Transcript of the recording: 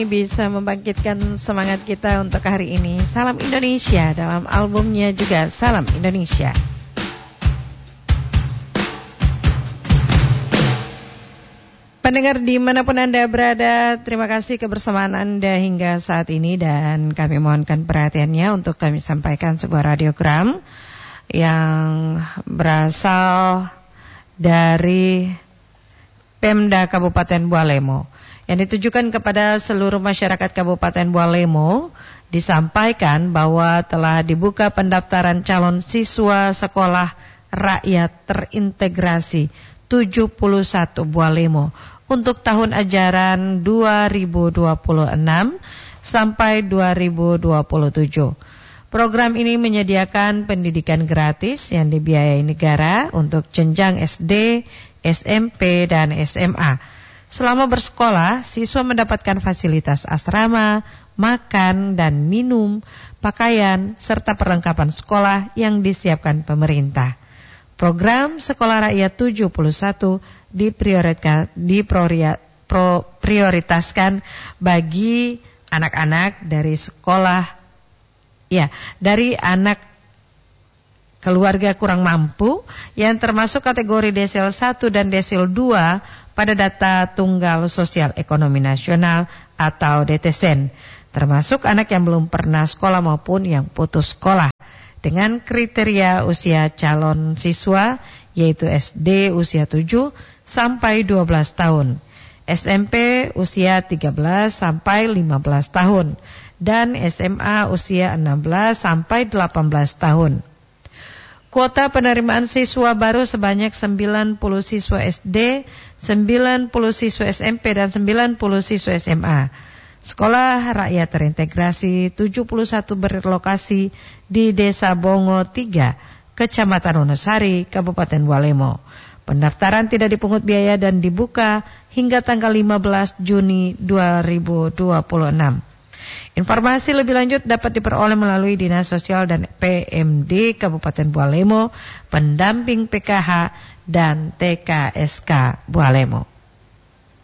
bisa membangkitkan semangat kita untuk hari ini. Salam Indonesia, dalam albumnya juga Salam Indonesia. Pendengar dimanapun Anda berada, terima kasih kebersamaan Anda hingga saat ini. Dan kami mohonkan perhatiannya untuk kami sampaikan sebuah radiogram yang berasal dari Pemda Kabupaten Bualemo, yang ditujukan kepada seluruh masyarakat Kabupaten Bualemo. Disampaikan bahwa telah dibuka pendaftaran calon siswa sekolah rakyat terintegrasi 71 Bualemo untuk tahun ajaran 2026 sampai 2027. Program ini menyediakan pendidikan gratis yang dibiayai negara untuk jenjang SD, SMP, dan SMA. Selama bersekolah, siswa mendapatkan fasilitas asrama, makan dan minum, pakaian, serta perlengkapan sekolah yang disiapkan pemerintah. Program Sekolah Rakyat 71 diprioritaskan bagi anak-anak dari dari anak keluarga kurang mampu yang termasuk kategori desil 1 dan desil 2 pada data Tunggal Sosial Ekonomi Nasional atau DTSEN, termasuk anak yang belum pernah sekolah maupun yang putus sekolah, dengan kriteria usia calon siswa yaitu SD usia 7 sampai 12 tahun, SMP usia 13 sampai 15 tahun, dan SMA usia 16 sampai 18 tahun. Kuota penerimaan siswa baru sebanyak 90 siswa SD, 90 siswa SMP, dan 90 siswa SMA. Sekolah rakyat terintegrasi 71 berlokasi di Desa Bongo 3, Kecamatan Wonosari, Kabupaten Bualemo. Pendaftaran tidak dipungut biaya dan dibuka hingga tanggal 15 Juni 2026. Informasi lebih lanjut dapat diperoleh melalui Dinas Sosial dan PMD Kabupaten Bualemo, pendamping PKH dan TKSK Bualemo.